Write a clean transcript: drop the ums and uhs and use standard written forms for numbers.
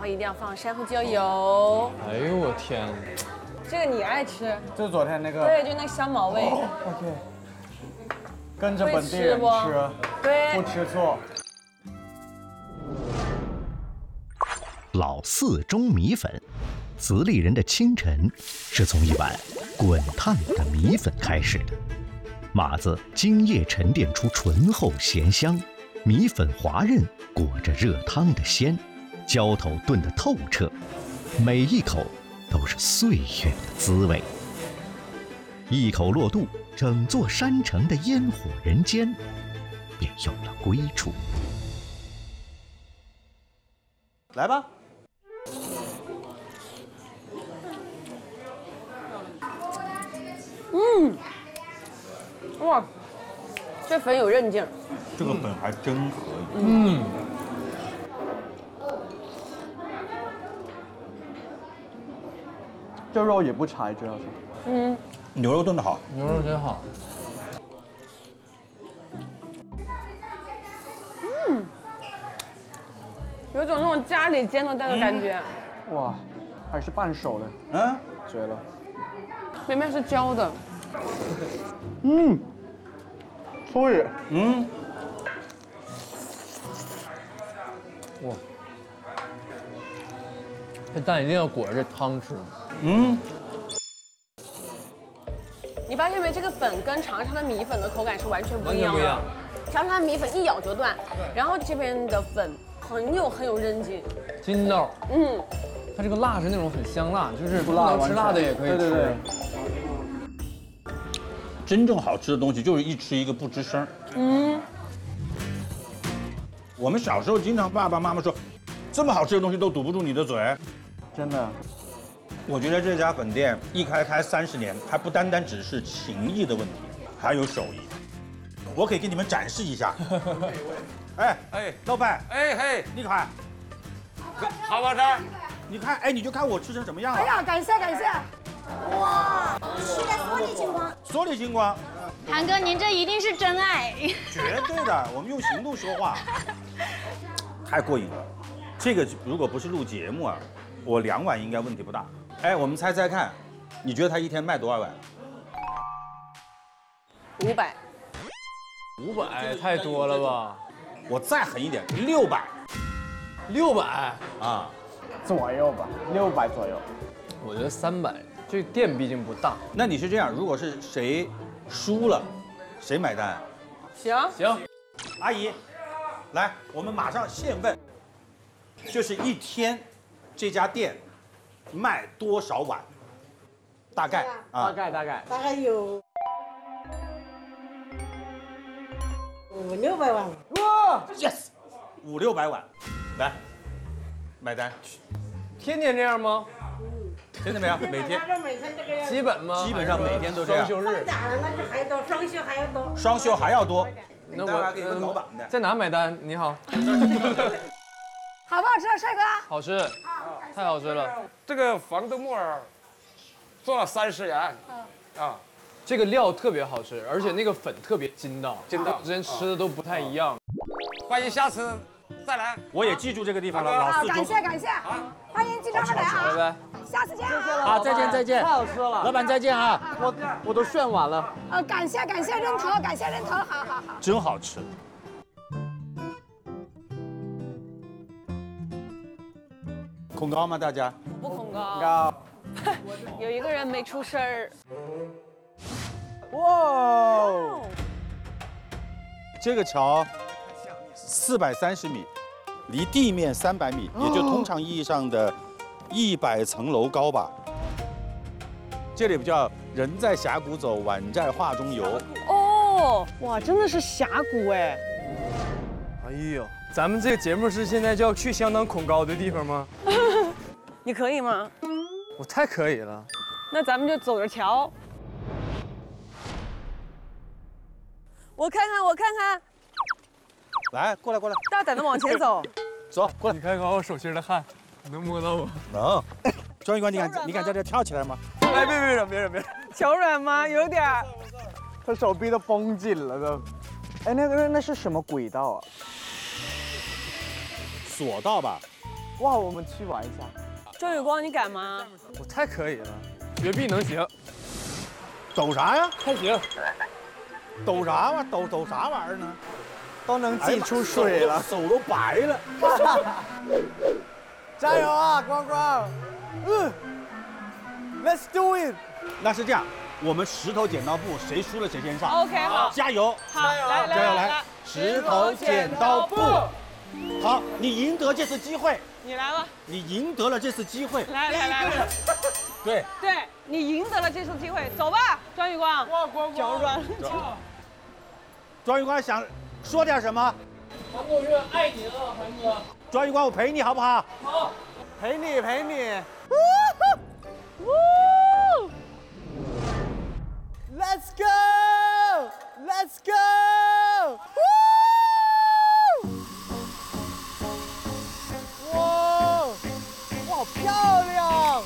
话一定要放山胡椒油。 哎呦我天！ 这个你爱吃？ 就是昨天那个。 对，就那个香茅味。 OK。跟着本地人吃， 对， 不吃错。 老四蒸米粉，子里人的清晨是从一碗滚烫的米粉开始的。码子今夜沉淀出醇厚咸香，米粉滑润，裹着热汤的鲜，浇头炖得透彻，每一口都是岁月的滋味。一口落肚，整座山城的烟火人间便有了归处。 来吧。 哇，这粉有韧劲儿。 这个粉还真可以。 这肉也不柴，主要是。 牛肉炖得好， 牛肉真好。 有种那种家里煎的蛋的感觉。 哇，还是半熟的，绝了。 里面是焦的。 脆。 哇，这蛋一定要裹着这汤吃。 你发现没？这个粉跟长沙的米粉的口感是完全不一样的。 完全不一样。 长沙的米粉一咬就断，然后这边的粉很有韧劲。 筋道。它这个辣是那种很香辣，就是不辣能吃辣的也可以吃。 对。 真正好吃的东西就是一吃一个不吱声。我们小时候经常爸爸妈妈说，这么好吃的东西都堵不住你的嘴。 真的。 我觉得这家粉店一开30年，还不单单只是情谊的问题，还有手艺。我可以给你们展示一下。哎，老板， 嘿， 你看， 好不好吃？ 你看，你就看我吃成什么样了。 哎呀，感谢。哇，现在说的情况。 说的情况。 韩哥，您这一定是真爱。 绝对的，我们用行动说话。太过瘾了。这个如果不是录节目啊，我2碗应该问题不大。我们猜猜看，你觉得他一天卖多少碗 ？500。 500太多了吧？ 我再狠一点，600。 600 啊， 左右吧，600左右。 我觉得300，这店毕竟不大。 那你是这样，如果是谁输了，谁买单？ 行。 阿姨，来，我们马上现问，就是一天这家店卖多少碗？大概大概有500-600万。 哇 ，yes，500-600碗，来，买单。 天天这样吗？ 真的没有，每天。 这个样。 基本吗？ 基本上每天都这样。 双休日。 咋了？那就还多，双休还要多。 双休还要多。 那我给问老板的。 在哪买单？你好。 好不好吃，帅哥？ 好吃，太好吃了。 这个房东木耳做了30年， 这个料特别好吃，而且那个粉特别筋道，之前吃的都不太一样。 欢迎下次再来。 我也记住这个地方了，老四中。 感谢，欢迎经常来啊！ 拜拜， 下次见。 好，再见。 太好吃了， 老板再见啊！我都炫完了。 感谢认头，好。 真好吃。恐高吗？大家？ 不恐高。 高。 有一个人没出声儿。 哇！ 这个桥430米，离地面300米，也就通常意义上的100层楼高吧。这里不叫人在峡谷走，碗在画中游。 哦，哇，真的是峡谷哎。 哎呦，咱们这个节目是现在就要去相当恐高的地方吗？ 你可以吗？ 我太可以了。 那咱们就走着瞧。我看看。 来，过来。 大胆的往前走。 走，过来。 你看看我手心的汗，能摸到我？ 能。庄一官，你敢在这跳起来吗？ 哎，别惹！ 脚软吗？有点儿。 他手臂都绷紧了都。那是什么轨道啊？ 索道吧。 哇，我们去玩一下。 周宇光，你敢吗？ 我太可以了。 绝壁能行， 抖啥呀？ 还行。 抖啥玩意儿？抖啥玩意儿呢？ 都能挤出水了， 手都白了。 加油啊，光光！Let's do it！ 那是这样，我们石头剪刀布，谁输了谁先上。 OK， 好， 加油！ 好，来加油来！石头剪刀布。好，你赢得这次机会， 你来吧， 你赢得了这次机会。 来， 对， 对你赢得了这次机会，走吧，庄宇光。哇，光脚软。 庄宇光想说点什么？ 韩国月爱你了，韩哥。 庄宇光，我陪你好不好？ 好， 陪你。Let's go！Let's go！ 哇，哇，好漂亮！